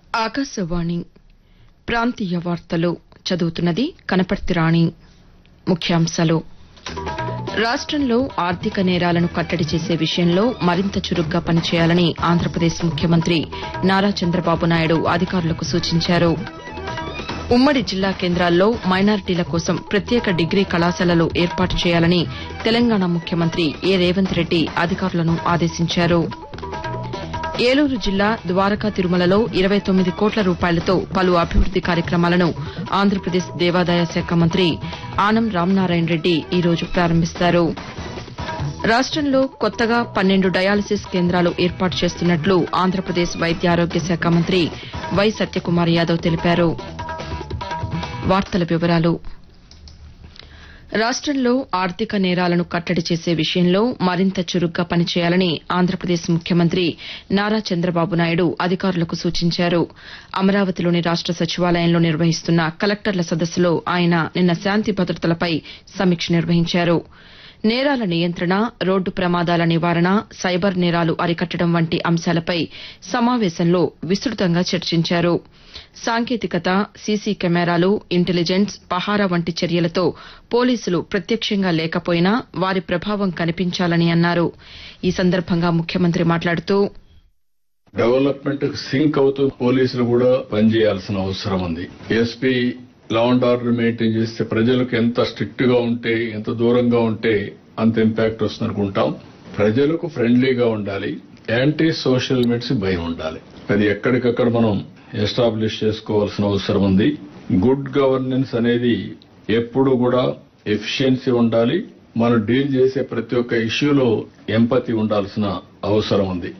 ఆకాశవాణి ప్రాంతీయ వార్తలు చదువుతున్నది కనపర్తి రాణి. ముఖ్యాంశాలు రాష్టంలో ఆర్థిక నేరాలను కట్టడి చేసే విషయంలో మరింత చురుగ్గా పనిచేయాలని ఆంధ్రప్రదేశ్ ముఖ్యమంత్రి నారా చంద్రబాబు నాయుడు అధికారులకు సూచించారు. ఉమ్మడి జిల్లా కేంద్రాల్లో మైనారిటీల కోసం ప్రత్యేక డిగ్రీ కళాశాలలు ఏర్పాటు చేయాలని తెలంగాణ ముఖ్యమంత్రి ఏ రేవంత్ రెడ్డి అధికారులను ఆదేశించారు. ఏలూరు జిల్లా ద్వారకా తిరుమలలో 29 కోట్ల రూపాయలతో పలు అభివృద్ది కార్యక్రమాలను ఆంధ్రప్రదేశ్ దేవాదాయ శాఖ మంత్రి ఆనం రామనారాయణ రెడ్డి ఈ రోజు ప్రారంభిస్తారు. రాష్టంలో కొత్తగా 12 డయాలసిస్ కేంద్రాలు ఏర్పాటు చేస్తున్నట్లు ఆంధ్రప్రదేశ్ వైద్య ఆరోగ్య శాఖ మంత్రి వై సత్యకుమార్ యాదవ్ తెలిపారు. రాష్టంలో ఆర్థిక నేరాలను కట్టడి చేసే విషయంలో మరింత చురుగ్గా పనిచేయాలని ఆంధ్రప్రదేశ్ ముఖ్యమంత్రి నారా చంద్రబాబు నాయుడు అధికారులకు సూచించారు. అమరావతిలోని రాష్ట సచివాలయంలో నిర్వహిస్తున్న కలెక్టర్ల సదస్సులో ఆయన నిన్న శాంతి భద్రతలపై సమీక్ష నిర్వహించారు. నేరాల నియంత్రణ, రోడ్డు ప్రమాదాల నివారణ, సైబర్ నేరాలు అరికట్టడం వంటి అంశాలపై సమావేశంలో విస్తృతంగా చర్చించారు. సాంకేతికత, సీసీ కెమెరాలు, ఇంటెలిజెన్స్, పహారా వంటి చర్యలతో పోలీసులు ప్రత్యక్షంగా లేకపోయినా వారి ప్రభావం కనిపించాలని అన్నారు. ఈ సందర్భంగా ముఖ్యమంత్రి మాట్లాడుతూ డెవలప్మెంట్ సింక్ అవుతూ పోలీసులు కూడా పనిచేయాల్సిన అవసరం ఉంది. SP law and order maintain చేస్తే ప్రజలకు ఎంత స్ట్రిక్ట్ గా ఉంటే, ఎంత దూరంగా ఉంటే అంత ఇంపాక్ట్ వస్తుంది అనుకుంటాం. ప్రజలకు ఫ్రెండ్లీగా ఉండాలి, యాంటీ సోషల్ ఎలిమెంట్స్ భయం ఉండాలి. అది ఎక్కడికక్కడ మనం ఎస్టాబ్లిష్ చేసుకోవాల్సిన అవసరం ఉంది. గుడ్ గవర్నెన్స్ అనేది ఎప్పుడు కూడా ఎఫిషియన్సీ ఉండాలి. మనం డీల్ చేసే ప్రతి ఒక్క ఇష్యూలో ఎంపతి ఉండాల్సిన అవసరం ఉంది.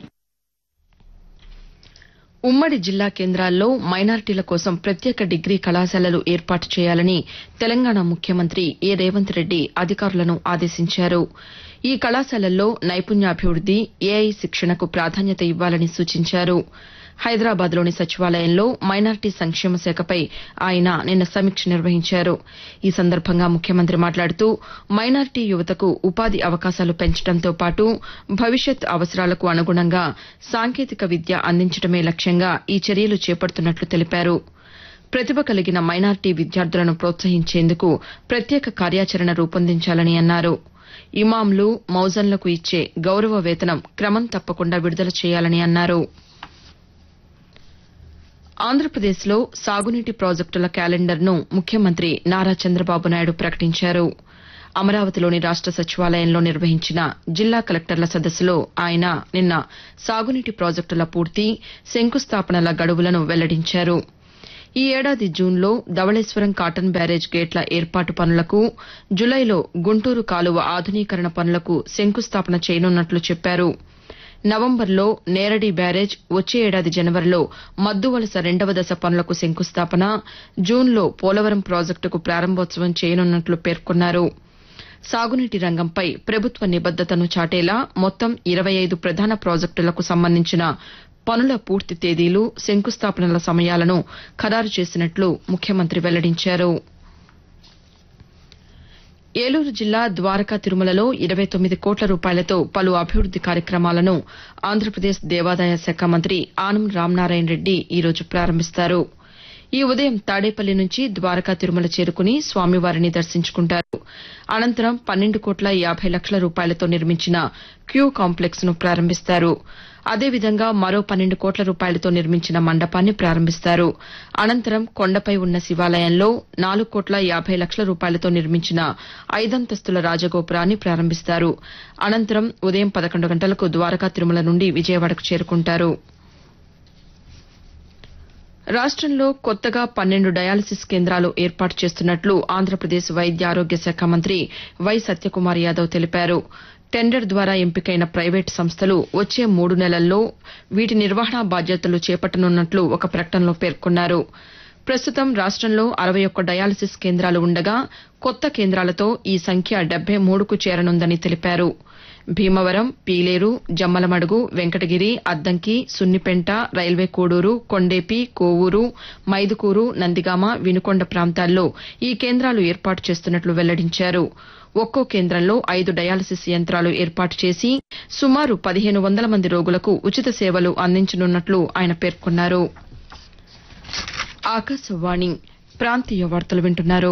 ఉమ్మడి జిల్లా కేంద్రాల్లో మైనారిటీల కోసం ప్రత్యేక డిగ్రీ కళాశాలలు ఏర్పాటు చేయాలని తెలంగాణ ముఖ్యమంత్రి ఏ రేవంత్ రెడ్డి అధికారులను ఆదేశించారు. ఈ కళాశాలల్లో నైపుణ్యాభివృద్ది, ఏఐ శిక్షణకు ప్రాధాన్యత ఇవ్వాలని సూచించారు. హైదరాబాద్లోని సచివాలయంలో మైనారిటీ సంక్షేమ శాఖపై ఆయన నిన్న సమీక్ష నిర్వహించారు. ఈ సందర్భంగా ముఖ్యమంత్రి మాట్లాడుతూ మైనారిటీ యువతకు ఉపాధి అవకాశాలు పెంచడంతో పాటు భవిష్యత్ అవసరాలకు అనుగుణంగా సాంకేతిక విద్య అందించడమే లక్ష్యంగా ఈ చర్యలు చేపడుతున్నట్లు తెలిపారు. ప్రతిభ కలిగిన మైనారిటీ విద్యార్థులను ప్రోత్సహించేందుకు ప్రత్యేక కార్యాచరణ రూపొందించాలని అన్నారు. ఇమాంలు, మౌజన్లకు ఇచ్చే గౌరవ వేతనం క్రమం తప్పకుండా విడుదల చేయాలని అన్నారు. ఆంధ్రప్రదేశ్లో సాగునీటి ప్రాజెక్టుల క్యాలెండర్ను ముఖ్యమంత్రి నారా చంద్రబాబు నాయుడు ప్రకటించారు. అమరావతిలోని రాష్ట సచివాలయంలో నిర్వహించిన జిల్లా కలెక్టర్ల సదస్సులో ఆయన నిన్న సాగునీటి ప్రాజెక్టుల పూర్తి, శంకుస్థాపనల గడువులను వెల్లడించారు. ఈ ఏడాది జూన్లో ధవళేశ్వరం కాటన్ బ్యారేజ్ గేట్ల ఏర్పాటు పనులకు, జులైలో గుంటూరు కాలువ ఆధునీకరణ పనులకు శంకుస్థాపన చేయనున్నట్లు చెప్పారు. నవంబర్లో నేరడి బ్యారేజ్, వచ్చే ఏడాది జనవరిలో మద్దువలస 2వ దశ పనులకు శంకుస్థాపన, జూన్లో పోలవరం ప్రాజెక్టుకు ప్రారంభోత్సవం చేయనున్నట్లు పేర్కొన్నారు. సాగునీటి రంగంపై ప్రభుత్వ నిబద్దతను చాటేలా మొత్తం 25 ప్రధాన ప్రాజెక్టులకు సంబంధించిన పనుల పూర్తి తేదీలు, శంకుస్థాపనల సమయాలను ఖరారు చేసినట్లు ముఖ్యమంత్రి వెల్లడించారు. ఏలూరు జిల్లా ద్వారకా తిరుమలలో 29 కోట్ల రూపాయలతో పలు అభివృద్ది కార్యక్రమాలను ఆంధ్రప్రదేశ్ దేవాదాయ శాఖ మంత్రి ఆనం రామనారాయణ రెడ్డి ఈ రోజు ప్రారంభిస్తారు. ఈ ఉదయం తాడేపల్లి నుంచి ద్వారకా తిరుమల చేరుకుని స్వామివారిని దర్శించుకుంటారు. అనంతరం 12 కోట్ల 50 లక్షల రూపాయలతో నిర్మించిన క్యూ కాంప్లెక్స్ ను ప్రారంభిస్తారు. అదేవిధంగా మరో 12 కోట్ల రూపాయలతో నిర్మించిన మండపాన్ని ప్రారంభిస్తారు. అనంతరం కొండపై ఉన్న శివాలయంలో 4 కోట్ల 50 లక్షల రూపాయలతో నిర్మించిన 5 రాజగోపురాన్ని ప్రారంభిస్తారు. అనంతరం ఉదయం 11 గంటలకు ద్వారకా తిరుమల నుండి విజయవాడకు చేరుకుంటారు. రాష్టంలో కొత్తగా 12 డయాలసిస్ కేంద్రాలు ఏర్పాటు చేస్తున్నట్లు ఆంధ్రప్రదేశ్ వైద్య ఆరోగ్య శాఖ మంత్రి వై సత్యకుమార్ యాదవ్ తెలిపారు. టెండర్ ద్వారా ఎంపికైన ప్రైవేటు సంస్థలు వచ్చే 3 నెలల్లో వీటి నిర్వహణా బాధ్యతలు చేపట్టనున్నట్లు ఒక ప్రకటనలో పేర్కొన్నారు. ప్రస్తుతం రాష్టంలో 61 డయాలసిస్ కేంద్రాలు ఉండగా కొత్త కేంద్రాలతో ఈ సంఖ్య 73కు చేరనుందని తెలిపారు. భీమవరం, పీలేరు, జమ్మలమడుగు, వెంకటగిరి, అద్దంకి, సున్నిపెంట, రైల్వే కోడూరు, కొండేపి, కోవూరు, మైదుకూరు, నందిగామ, వినుకొండ ప్రాంతాల్లో ఈ కేంద్రాలు ఏర్పాటు చేస్తున్నట్లు వెల్లడించారు. ఒక్కో కేంద్రంలో 5 డయాలసిస్ యంత్రాలు ఏర్పాటు చేసి సుమారు 1500 మంది రోగులకు ఉచిత సేవలు అందించనున్నట్లు ఆయన పేర్కొన్నారు. ఆకాశవాణి ప్రాంతీయ వార్తలు వింటున్నారు.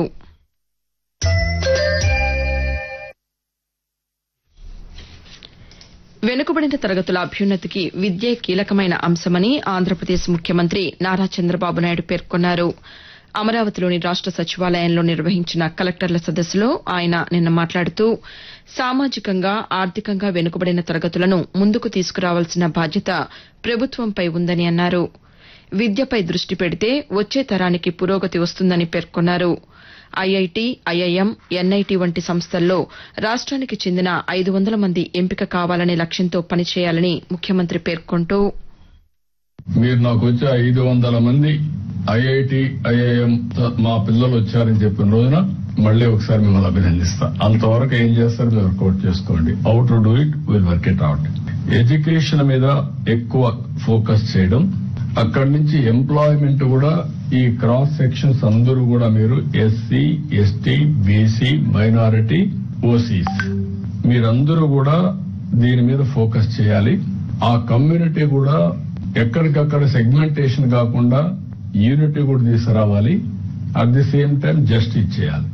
వెనుకబడిన తరగతుల అభ్యున్నతికి విద్యే కీలకమైన అంశమని ఆంధ్రప్రదేశ్ ముఖ్యమంత్రి నారా చంద్రబాబు నాయుడు పేర్కొన్నారు. అమరావతిలోని రాష్ట సచివాలయంలో నిర్వహించిన కలెక్టర్ల సదస్సులో ఆయన నిన్న మాట్లాడుతూ సామాజికంగా ఆర్థికంగా వెనుకబడిన తరగతులను ముందుకు తీసుకురావాల్సిన బాధ్యత ప్రభుత్వంపై ఉందని అన్నారు. విద్యపై దృష్టి పెడితే వచ్చే తరానికి పురోగతి వస్తుందని పేర్కొన్నారు. ఐఐటీ, ఐఐఎం, ఎన్ఐటీ వంటి సంస్థల్లో రాష్ట్రానికి చెందిన 500 మంది ఎంపిక కావాలనే లక్ష్యంతో పనిచేయాలని ముఖ్యమంత్రి పేర్కొంటూ మీరు నాకు వచ్చే 500 మంది ఐఐటి, ఐఐఎం మా పిల్లలు వచ్చారని చెప్పిన రోజున మళ్లీ ఒకసారి మిమ్మల్ని అభినందిస్తా. అంతవరకు ఏం చేస్తారు మీరు వర్కౌట్ చేసుకోండి. How to do it will work it out. Education మీద ఎక్కువ ఫోకస్ చేయడం, అక్కడి నుంచి ఎంప్లాయ్మెంట్ కూడా ఈ క్రాస్ సెక్షన్స్ అందరూ కూడా మీరు SC, ST, BC, minority, OCs మీరందరూ కూడా దీని మీద ఫోకస్ చేయాలి. ఆ కమ్యూనిటీ కూడా ఎక్కడికక్కడ సెగ్మెంటేషన్ కాకుండా యూనిటీ కూడా తీసుకురావాలి. At the same time justice చేయాలి.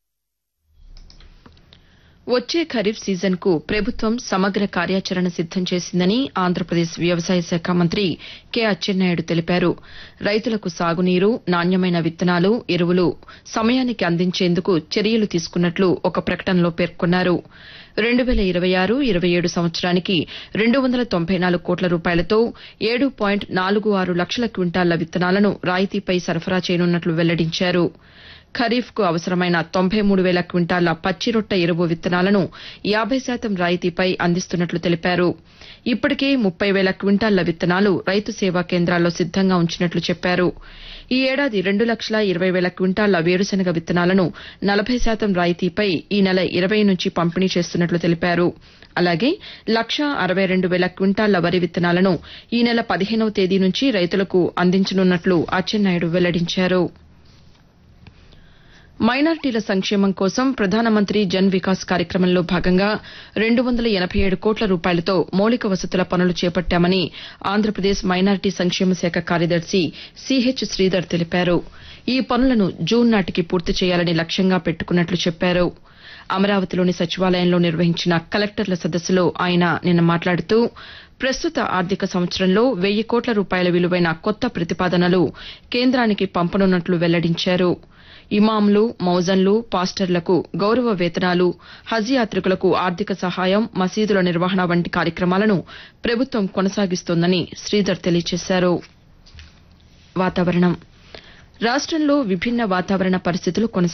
వచ్చే ఖరీఫ్ సీజన్కు ప్రభుత్వం సమగ్ర కార్యాచరణ సిద్దం చేసిందని ఆంధ్రప్రదేశ్ వ్యవసాయ శాఖ మంత్రి కె అచ్చెన్నాయుడు తెలిపారు. రైతులకు సాగునీరు, నాణ్యమైన విత్తనాలు, ఎరువులు సమయానికి అందించేందుకు చర్యలు తీసుకున్నట్లు ఒక ప్రకటనలో పేర్కొన్నారు. 2026-27 సంవత్సరానికి 294 కోట్ల రూపాయలతో 7.46 లక్షల క్వింటాళ్ల విత్తనాలను రాయితీపై సరఫరా చేయనున్నట్లు వెల్లడించారు. ఖరీఫ్కు అవసరమైన 93,000 క్వింటాళ్ల పచ్చిరొట్ట ఎరువు విత్తనాలను 50% రాయితీపై అందిస్తున్నట్లు తెలిపారు. ఇప్పటికే 30,000 క్వింటాళ్ల విత్తనాలు రైతు సేవా కేంద్రాల్లో సిద్దంగా ఉంచినట్లు చెప్పారు. ఈ ఏడాది 2,20,000 క్వింటాళ్ల వేరుశనగ విత్తనాలను 40% రాయితీపై ఈ నెల 20 నుంచి పంపిణీ చేస్తున్నట్లు తెలిపారు. అలాగే 1,62,000 క్వింటాళ్ల వరి విత్తనాలను ఈ నెల 15వ తేదీ నుంచి రైతులకు అందించనున్నట్లు అచ్చెన్నాయుడు వెల్లడించారు. మైనార్టీల సంక్షేమం కోసం ప్రధానమంత్రి జన్ వికాస్ కార్యక్రమంలో భాగంగా 287 కోట్ల రూపాయలతో మౌలిక వసతుల పనులు చేపట్టామని ఆంధ్రప్రదేశ్ మైనార్టీ సంక్షేమ శాఖ కార్యదర్శి సిహెచ్ శ్రీధర్ తెలిపారు. ఈ పనులను జూన్ నాటికి పూర్తి చేయాలని లక్ష్యంగా పెట్టుకున్నట్లు చెప్పారు. అమరావతిలోని సచివాలయంలో నిర్వహించిన కలెక్టర్ల సదస్సులో ఆయన నిన్న మాట్లాడుతూ ప్రస్తుత ఆర్థిక సంవత్సరంలో 1,000 కోట్ల రూపాయల విలువైన కొత్త ప్రతిపాదనలు కేంద్రానికి పంపనున్నట్లు వెల్లడించారు. ఇమాంలు, మౌజన్లు, పాస్టర్లకు గౌరవ వేతనాలు, హజ్ యాత్రికులకు ఆర్థిక సహాయం, మసీదుల నిర్వహణ వంటి కార్యక్రమాలను ప్రభుత్వం కొనసాగిస్తోందని శ్రీధర్ తెలియజేశారు. వాతావరణం రాష్టంలో విభిన్న వాతావరణ పరిస్థితులు